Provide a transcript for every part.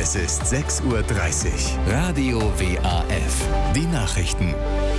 Es ist 6:30 Uhr. Radio WAF. Die Nachrichten.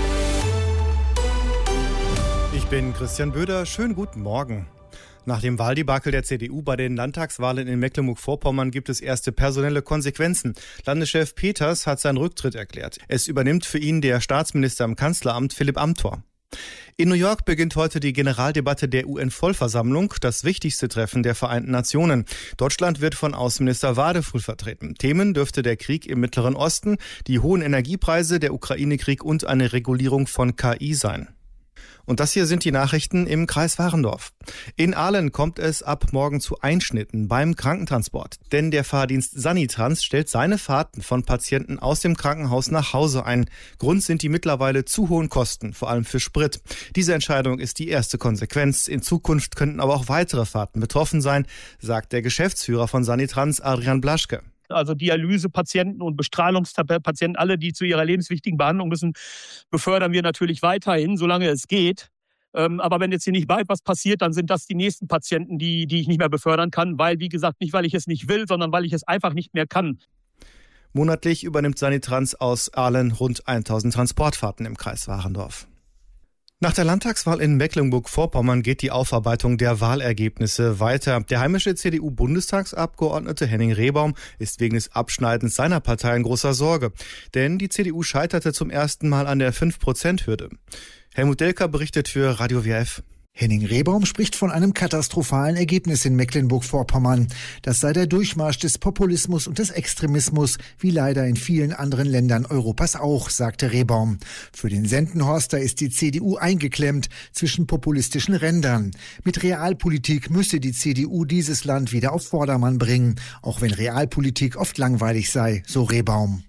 Ich bin Christian Böder. Schönen guten Morgen. Nach dem Wahldebakel der CDU bei den Landtagswahlen in Mecklenburg-Vorpommern gibt es erste personelle Konsequenzen. Landeschef Peters hat seinen Rücktritt erklärt. Es übernimmt für ihn der Staatsminister im Kanzleramt Philipp Amthor. In New York beginnt heute die Generaldebatte der UN-Vollversammlung, das wichtigste Treffen der Vereinten Nationen. Deutschland wird von Außenminister Wadefuhl vertreten. Themen dürfte der Krieg im Mittleren Osten, die hohen Energiepreise, der Ukraine-Krieg und eine Regulierung von KI sein. Und das hier sind die Nachrichten im Kreis Warendorf. In Ahlen kommt es ab morgen zu Einschnitten beim Krankentransport. Denn der Fahrdienst Sanitrans stellt seine Fahrten von Patienten aus dem Krankenhaus nach Hause ein. Grund sind die mittlerweile zu hohen Kosten, vor allem für Sprit. Diese Entscheidung ist die erste Konsequenz. In Zukunft könnten aber auch weitere Fahrten betroffen sein, sagt der Geschäftsführer von Sanitrans, Adrian Blaschke. Also Dialysepatienten und Bestrahlungspatienten, alle, die zu ihrer lebenswichtigen Behandlung müssen, befördern wir natürlich weiterhin, solange es geht. Aber wenn jetzt hier nicht bald was passiert, dann sind das die nächsten Patienten, die ich nicht mehr befördern kann, weil, wie gesagt, nicht weil ich es nicht will, sondern weil ich es einfach nicht mehr kann. Monatlich übernimmt Sanitrans aus Ahlen rund 1000 Transportfahrten im Kreis Warendorf. Nach der Landtagswahl in Mecklenburg-Vorpommern geht die Aufarbeitung der Wahlergebnisse weiter. Der heimische CDU-Bundestagsabgeordnete Henning Rehbaum ist wegen des Abschneidens seiner Partei in großer Sorge. Denn die CDU scheiterte zum ersten Mal an der 5%-Hürde. Helmut Delker berichtet für Radio WAF. Henning Rehbaum spricht von einem katastrophalen Ergebnis in Mecklenburg-Vorpommern. Das sei der Durchmarsch des Populismus und des Extremismus, wie leider in vielen anderen Ländern Europas auch, sagte Rehbaum. Für den Sendenhorster ist die CDU eingeklemmt zwischen populistischen Rändern. Mit Realpolitik müsse die CDU dieses Land wieder auf Vordermann bringen, auch wenn Realpolitik oft langweilig sei, so Rehbaum.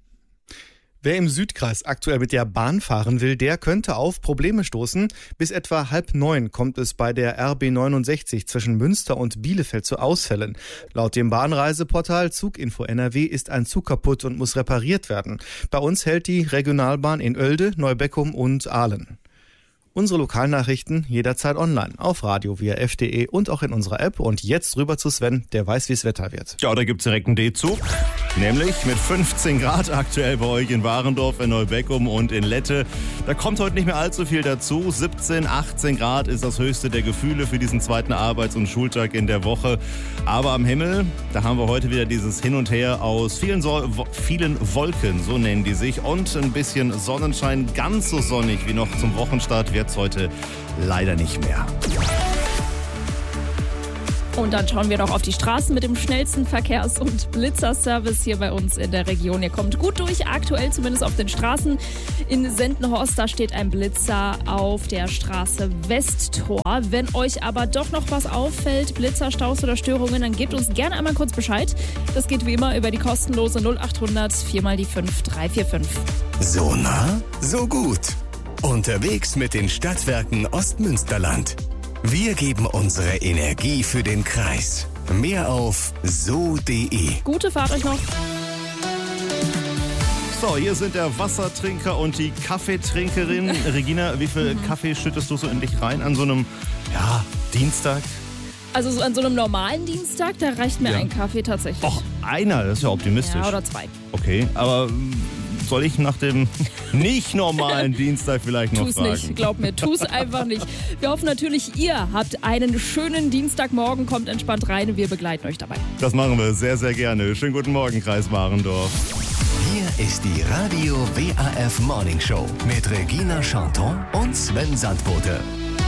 Wer im Südkreis aktuell mit der Bahn fahren will, der könnte auf Probleme stoßen. Bis etwa 8:30 kommt es bei der RB 69 zwischen Münster und Bielefeld zu Ausfällen. Laut dem Bahnreiseportal Zuginfo NRW ist ein Zug kaputt und muss repariert werden. Bei uns hält die Regionalbahn in Oelde, Neubeckum und Ahlen. Unsere Lokalnachrichten jederzeit online auf radio-waf.de und auch in unserer App. Und jetzt rüber zu Sven, der weiß, wie es Wetter wird. Ja, da gibt's direkt einen D-Zug. Nämlich mit 15 Grad aktuell bei euch in Warendorf, in Neubeckum und in Lette. Da kommt heute nicht mehr allzu viel dazu. 17, 18 Grad ist das höchste der Gefühle für diesen zweiten Arbeits- und Schultag in der Woche. Aber am Himmel, da haben wir heute wieder dieses Hin und Her aus vielen Wolken, so nennen die sich, und ein bisschen Sonnenschein. Ganz so sonnig wie noch zum Wochenstart wird's heute leider nicht mehr. Und dann schauen wir noch auf die Straßen mit dem schnellsten Verkehrs- und Blitzerservice hier bei uns in der Region. Ihr kommt gut durch, aktuell zumindest auf den Straßen. In Sendenhorst, da steht ein Blitzer auf der Straße Westtor. Wenn euch aber doch noch was auffällt, Blitzer, Staus oder Störungen, dann gebt uns gerne einmal kurz Bescheid. Das geht wie immer über die kostenlose 0800 4x5 345. So nah, so gut. Unterwegs mit den Stadtwerken Ostmünsterland. Wir geben unsere Energie für den Kreis. Mehr auf so.de. Gute Fahrt euch noch. So, hier sind der Wassertrinker und die Kaffeetrinkerin. Regina, wie viel Kaffee schüttest du so in dich rein an so einem Dienstag? Also so an so einem normalen Dienstag, da reicht mir ein Kaffee tatsächlich. Och, einer, das ist ja optimistisch. Ja, oder 2. Okay, aber soll ich nach dem nicht normalen Dienstag vielleicht noch fragen? Tu's nicht, glaub mir, tu's einfach nicht. Wir hoffen natürlich, ihr habt einen schönen Dienstagmorgen, kommt entspannt rein und wir begleiten euch dabei. Das machen wir sehr, sehr gerne. Schönen guten Morgen, Kreis Warendorf. Hier ist die Radio WAF Morning Show mit Regina Chanton und Sven Sandbote.